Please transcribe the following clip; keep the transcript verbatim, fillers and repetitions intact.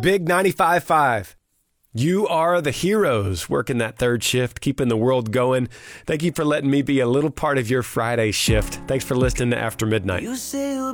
Big ninety-five point five. You are the heroes working that third shift, keeping the world going. Thank you for letting me be a little part of your Friday shift. Thanks for listening to After Midnight. You say